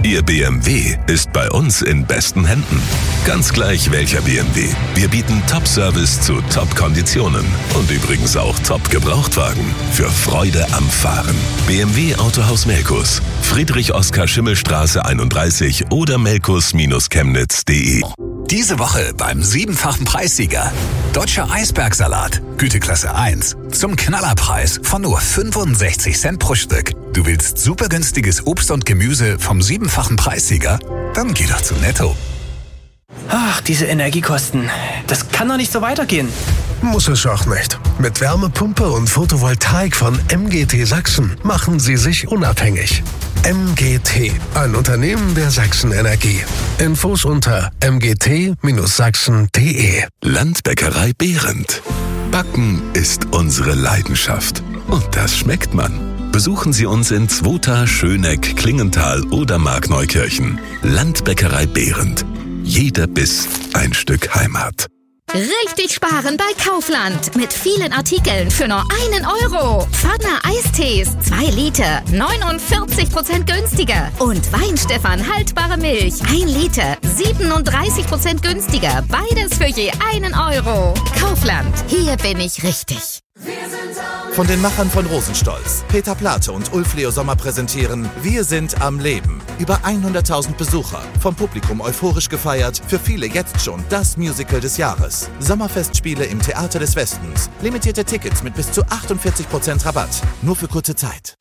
Ihr BMW ist bei uns in besten Händen. Ganz gleich welcher BMW. Wir bieten Top-Service zu Top-Konditionen. Und übrigens auch Top-Gebrauchtwagen. Für Freude am Fahren. BMW Autohaus Melkus. Friedrich-Oskar-Schimmel-Straße 31 oder melkus-chemnitz.de. Diese Woche beim 7-fachen Preissieger. Deutscher Eisbergsalat, Güteklasse 1. Zum Knallerpreis von nur 65 Cent pro Stück. Du willst super günstiges Obst und Gemüse vom 7-fachen Preissieger? Dann geh doch zu Netto. Ach, diese Energiekosten. Das kann doch nicht so weitergehen. Muss es auch nicht. Mit Wärmepumpe und Photovoltaik von MGT Sachsen machen Sie sich unabhängig. MGT, ein Unternehmen der Sachsen Energie. Infos unter mgt-sachsen.de. Landbäckerei Behrendt. Backen ist unsere Leidenschaft. Und das schmeckt man. Besuchen Sie uns in Zwota, Schöneck, Klingenthal oder Markneukirchen. Landbäckerei Behrendt. Jeder Biss ein Stück Heimat. Richtig sparen bei Kaufland. Mit vielen Artikeln für nur 1 Euro. Pfanne Eistees, 2 Liter, 49% günstiger. Und Weinstefan haltbare Milch, 1 Liter, 37% günstiger. Beides für je 1 Euro. Kaufland, hier bin ich richtig. Von den Machern von Rosenstolz, Peter Plate und Ulf Leo Sommer präsentieren Wir sind am Leben. Über 100.000 Besucher, vom Publikum euphorisch gefeiert, für viele jetzt schon das Musical des Jahres. Sommerfestspiele im Theater des Westens, limitierte Tickets mit bis zu 48% Rabatt, nur für kurze Zeit.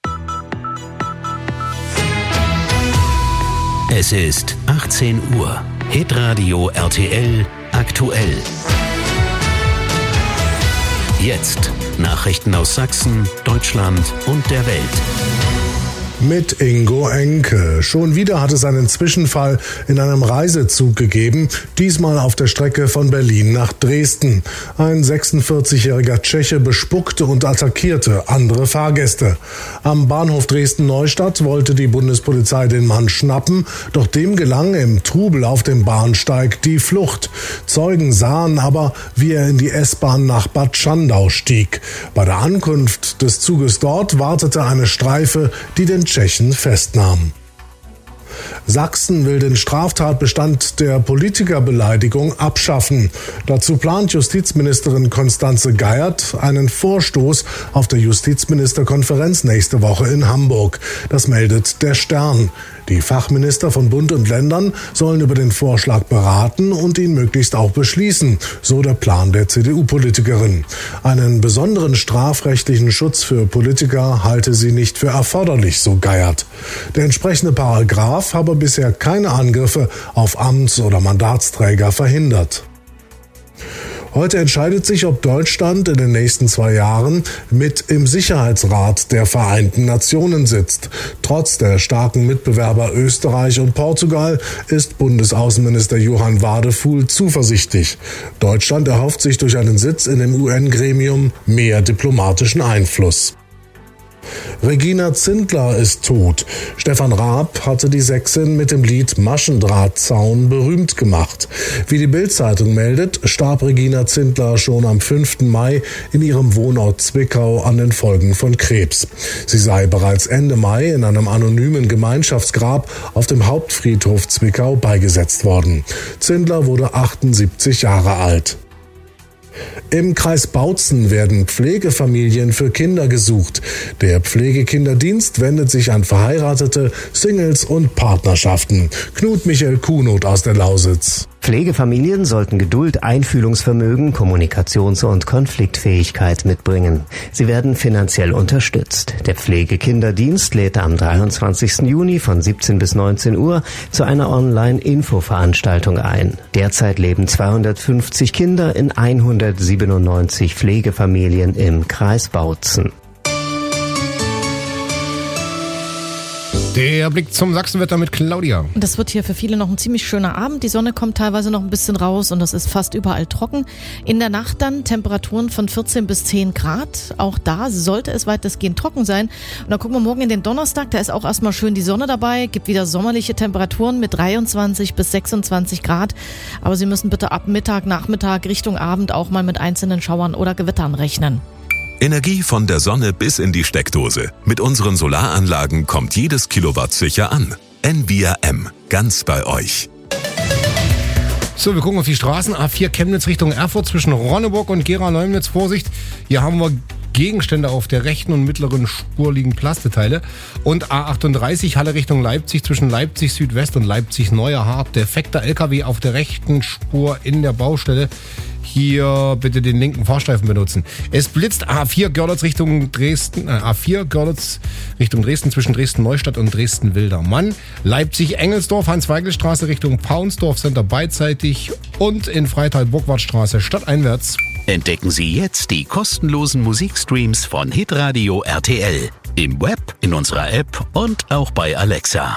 Es ist 18 Uhr. Hitradio RTL aktuell. Jetzt Nachrichten aus Sachsen, Deutschland und der Welt. Mit Ingo Enke. Schon wieder hat es einen Zwischenfall in einem Reisezug gegeben, diesmal auf der Strecke von Berlin nach Dresden. Ein 46-jähriger Tscheche bespuckte und attackierte andere Fahrgäste. Am Bahnhof Dresden-Neustadt wollte die Bundespolizei den Mann schnappen, doch dem gelang im Trubel auf dem Bahnsteig die Flucht. Zeugen sahen aber, wie er in die S-Bahn nach Bad Schandau stieg. Bei der Ankunft des Zuges dort wartete eine Streife, die den Tschechen festnahm. Sachsen will den Straftatbestand der Politikerbeleidigung abschaffen. Dazu plant Justizministerin Constanze Geiert einen Vorstoß auf der Justizministerkonferenz nächste Woche in Hamburg. Das meldet der Stern. Die Fachminister von Bund und Ländern sollen über den Vorschlag beraten und ihn möglichst auch beschließen, so der Plan der CDU-Politikerin. Einen besonderen strafrechtlichen Schutz für Politiker halte sie nicht für erforderlich, so Geiert. Der entsprechende Paragraph habe bisher keine Angriffe auf Amts- oder Mandatsträger verhindert. Heute entscheidet sich, ob Deutschland in den nächsten 2 Jahren mit im Sicherheitsrat der Vereinten Nationen sitzt. Trotz der starken Mitbewerber Österreich und Portugal ist Bundesaußenminister Johann Wadefuhl zuversichtlich. Deutschland erhofft sich durch einen Sitz in dem UN-Gremium mehr diplomatischen Einfluss. Regina Zindler ist tot. Stefan Raab hatte die Sächsin mit dem Lied Maschendrahtzaun berühmt gemacht. Wie die Bild-Zeitung meldet, starb Regina Zindler schon am 5. Mai in ihrem Wohnort Zwickau an den Folgen von Krebs. Sie sei bereits Ende Mai in einem anonymen Gemeinschaftsgrab auf dem Hauptfriedhof Zwickau beigesetzt worden. Zindler wurde 78 Jahre alt. Im Kreis Bautzen werden Pflegefamilien für Kinder gesucht. Der Pflegekinderdienst wendet sich an Verheiratete, Singles und Partnerschaften. Knut Michael Kuhnot aus der Lausitz. Pflegefamilien sollten Geduld, Einfühlungsvermögen, Kommunikations- und Konfliktfähigkeit mitbringen. Sie werden finanziell unterstützt. Der Pflegekinderdienst lädt am 23. Juni von 17 bis 19 Uhr zu einer Online-Info-Veranstaltung ein. Derzeit leben 250 Kinder in 197 Pflegefamilien im Kreis Bautzen. Der Blick zum Sachsenwetter mit Claudia. Das wird hier für viele noch ein ziemlich schöner Abend. Die Sonne kommt teilweise noch ein bisschen raus und das ist fast überall trocken. In der Nacht dann Temperaturen von 14 bis 10 Grad. Auch da sollte es weitestgehend trocken sein. Und dann gucken wir morgen in den Donnerstag. Da ist auch erstmal schön die Sonne dabei. Gibt wieder sommerliche Temperaturen mit 23 bis 26 Grad. Aber Sie müssen bitte ab Mittag, Nachmittag, Richtung Abend auch mal mit einzelnen Schauern oder Gewittern rechnen. Energie von der Sonne bis in die Steckdose. Mit unseren Solaranlagen kommt jedes Kilowatt sicher an. Envia M. Ganz bei euch. So, wir gucken auf die Straßen. A4 Chemnitz Richtung Erfurt zwischen Ronneburg und Gera-Leumnitz. Vorsicht, hier haben wir Gegenstände auf der rechten und mittleren Spur liegen Plasteteile. Und A38 Halle Richtung Leipzig zwischen Leipzig Südwest und Leipzig Neuer Hart. Defekter LKW auf der rechten Spur in der Baustelle. Hier bitte den linken Fahrstreifen benutzen. Es blitzt A4 Görlitz Richtung Dresden, zwischen Dresden-Neustadt und Dresden-Wildermann. Leipzig-Engelsdorf, Hans-Weigel-Straße Richtung Paunsdorf, Center beidseitig und in Freital-Burgwardstraße stadteinwärts. Entdecken Sie jetzt die kostenlosen Musikstreams von Hitradio RTL. Im Web, in unserer App und auch bei Alexa.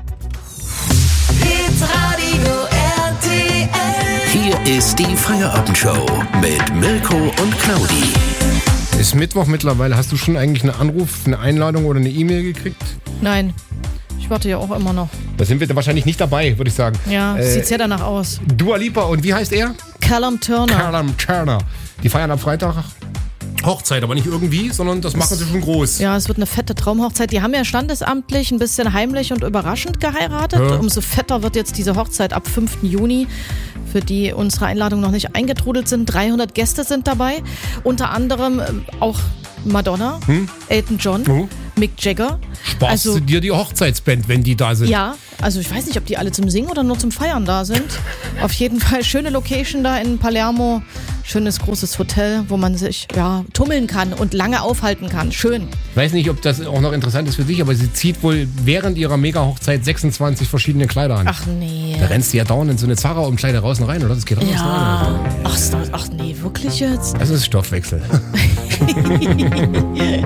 Hitradio RTL. Hier ist die Feierabendshow mit Mirko und Claudi. Ist Mittwoch mittlerweile. Hast du schon eigentlich einen Anruf, eine Einladung oder eine E-Mail gekriegt? Nein, ich warte ja auch immer noch. Da sind wir wahrscheinlich nicht dabei, würde ich sagen. Ja, sieht sehr danach aus. Dua Lipa und wie heißt er? Callum Turner. Die feiern am Freitag Hochzeit, aber nicht irgendwie, sondern das machen sie schon groß. Ja, es wird eine fette Traumhochzeit. Die haben ja standesamtlich ein bisschen heimlich und überraschend geheiratet. Ja. Umso fetter wird jetzt diese Hochzeit ab 5. Juni, für die unsere Einladungen noch nicht eingetrudelt sind. 300 Gäste sind dabei. Unter anderem auch Madonna, Elton John, Mick Jagger. Sparst du dir die Hochzeitsband, wenn die da sind? Ja, also ich weiß nicht, ob die alle zum Singen oder nur zum Feiern da sind. Auf jeden Fall schöne Location da in Palermo. Schönes großes Hotel, wo man sich tummeln kann und lange aufhalten kann. Schön. Ich weiß nicht, ob das auch noch interessant ist für dich, aber sie zieht wohl während ihrer Mega-Hochzeit 26 verschiedene Kleider an. Ach nee. Da rennst du ja dauernd in so eine Zara-Umkleide raus und rein, oder? Das geht raus rein. Ach nee, wirklich jetzt? Das ist Stoffwechsel.